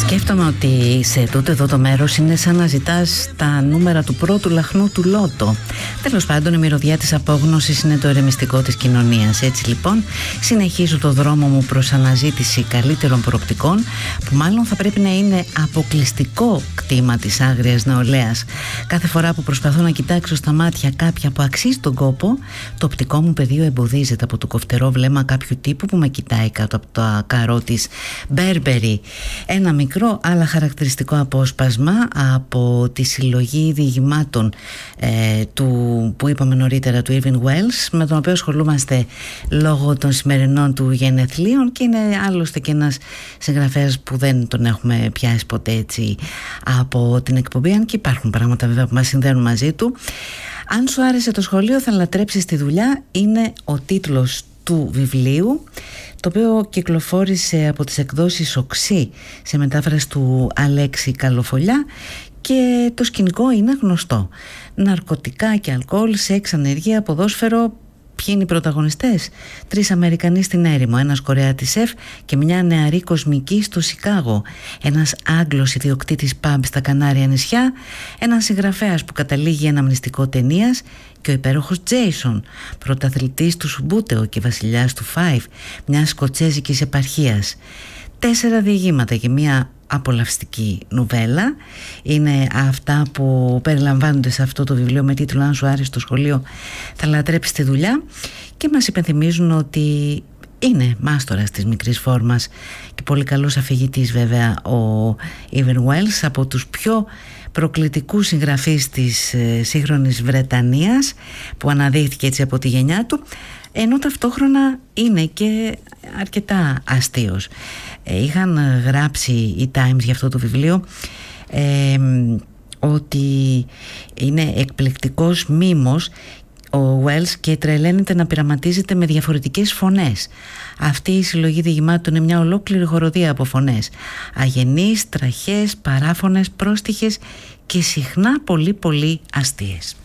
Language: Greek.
Σκέφτομαι ότι σε τούτο εδώ το μέρος είναι σαν να ζητάς τα νούμερα του πρώτου λαχνού του Λότο. Τέλος πάντων, η μυρωδιά της απόγνωσης είναι το ερεμιστικό της κοινωνίας. Έτσι λοιπόν, συνεχίζω το δρόμο μου προς αναζήτηση καλύτερων προοπτικών, που μάλλον θα πρέπει να είναι αποκλειστικό κτήμα της άγριας νεολαίας. Κάθε φορά που προσπαθώ να κοιτάξω στα μάτια κάποια που αξίζει τον κόπο, το οπτικό μου πεδίο εμποδίζεται από το κοφτερό βλέμμα κάποιου τύπου που με κοιτάει κάτω από το καρό της Μπέρμπερι. Ένα μικρό αλλά χαρακτηριστικό απόσπασμα από τη συλλογή διηγημάτων που είπαμε νωρίτερα, του Irving Wells, με τον οποίο ασχολούμαστε λόγω των σημερινών του γενεθλίων, και είναι άλλωστε και ένας συγγραφέας που δεν τον έχουμε πιάσει ποτέ έτσι από την εκπομπή, αν και υπάρχουν πράγματα βέβαια που μας συνδέουν μαζί του. Αν σου άρεσε το σχολείο θα λατρέψεις τη δουλειά, είναι ο τίτλος του βιβλίου, το οποίο κυκλοφόρησε από τις εκδόσεις Οξύ σε μετάφραση του Αλέξη Καλοφολιά, και το σκηνικό είναι γνωστό. Ναρκωτικά και αλκοόλ, σεξ, ανεργία, ποδόσφαιρο. Ποιοι είναι οι πρωταγωνιστές? 3 Αμερικανοί στην έρημο, ένας Κορεάτης σεφ και μια νεαρή κοσμική στο Σικάγο, ένας Άγγλος ιδιοκτήτης παμπ στα Κανάρια νησιά, ένας συγγραφέας που καταλήγει ένα μνηστικό ταινίας, και ο υπέροχος Τζέισον, πρωταθλητής του Σουμπούτεο και βασιλιάς του Φάιβ, μιας σκοτσέζικης επαρχίας. 4 διηγήματα και μια απολαυστική νουβέλα είναι αυτά που περιλαμβάνονται σε αυτό το βιβλίο με τίτλο «Αν σου άρεσε το σχολείο θα λατρέψεις τη δουλειά», και μας υπενθυμίζουν ότι είναι μάστορας της μικρής φόρμας και πολύ καλός αφηγητής βέβαια ο Irving Wells, από τους πιο προκλητικούς συγγραφείς της σύγχρονης Βρετανίας, που αναδείχθηκε έτσι από τη γενιά του, ενώ ταυτόχρονα είναι και αρκετά αστείος. Είχαν γράψει οι Times για αυτό το βιβλίο ότι είναι εκπληκτικός μίμος ο Wells και τρελαίνεται να πειραματίζεται με διαφορετικές φωνές. Αυτή η συλλογή διηγημάτων είναι μια ολόκληρη χοροδία από φωνές. Αγενείς, τραχές, παράφωνες, πρόστιχες και συχνά πολύ πολύ αστείες.